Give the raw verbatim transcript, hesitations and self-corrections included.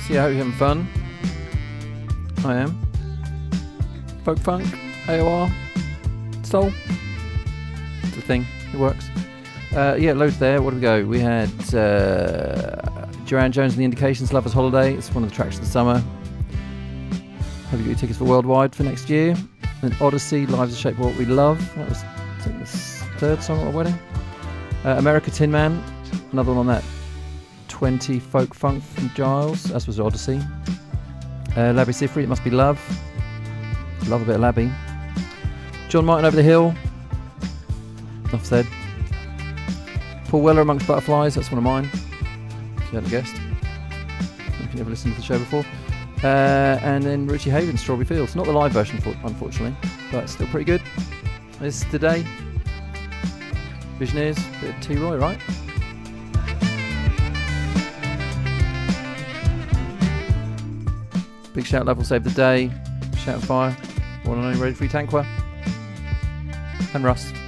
So yeah, I hope you're having fun. I am. Folk funk, A O R, soul. It's a thing. It works. Uh, yeah, loads there. What do we go? We had uh, Joanne Jones and the Indications, Lover's Holiday. It's one of the tracks of the summer. Hope you got your tickets for Worldwide for next year. And Odyssey, Lives Are Shaped by What We Love. That was I think, the third song at my wedding. Uh, America Tin Man, another one on that. twenty folk funk from Giles. That was Odyssey. Uh, Labby Sifri, It Must Be Love. Love a bit of Labby. John Martin, Over the Hill. Enough said. Paul Weller, Amongst Butterflies. That's one of mine. If you hadn't guessed. If you never listened to the show before. Uh, and then Richie Havens, Strawberry Fields. Not the live version, unfortunately, but it's still pretty good. This is Today. Visioneers, bit of T. Roy, right? Big shout, Love Will Save the Day. Shout and Fire. One and only Ready Free Tanqua. And Russ.